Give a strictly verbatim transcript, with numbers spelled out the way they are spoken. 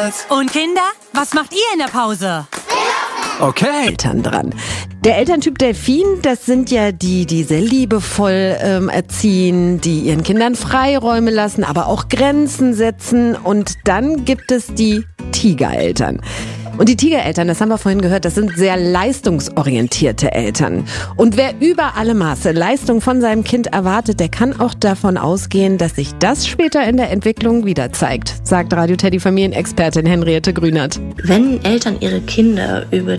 Und Kinder, was macht ihr in der Pause? Okay. Eltern dran. Der Elterntyp Delfin, das sind ja die, die sehr liebevoll ähm, erziehen, die ihren Kindern Freiräume lassen, aber auch Grenzen setzen. Und dann gibt es die Tigereltern. Und die Tigereltern, das haben wir vorhin gehört, das sind sehr leistungsorientierte Eltern. Und wer über alle Maße Leistung von seinem Kind erwartet, der kann auch davon ausgehen, dass sich das später in der Entwicklung wieder zeigt, sagt Radio Teddy Familienexpertin Henriette Grünert. Wenn Eltern ihre Kinder über